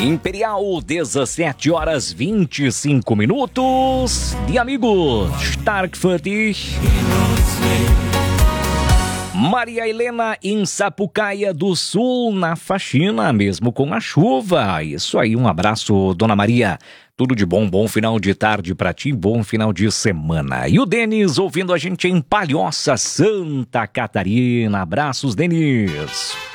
Imperial, 17 horas 25 minutos. De amigos, Starkfurt. Maria Helena em Sapucaia do Sul, na faxina, mesmo com a chuva. Isso aí, um abraço, Dona Maria. Tudo de bom, bom final de tarde pra ti, bom final de semana. E o Denis ouvindo a gente em Palhoça, Santa Catarina. Abraços, Denis.